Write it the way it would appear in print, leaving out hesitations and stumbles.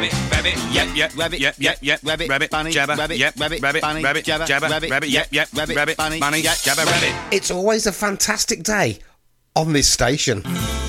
rabbit, yep, yep, rabbit, yep, yep, yep, rabbit, rabbit, bunny, jabber, rabbit, yep, rabbit, bunny, rabbit, jabber, rabbit, yep, yep, rabbit, bunny, bunny, jabber, rabbit. It's always a fantastic day on this station.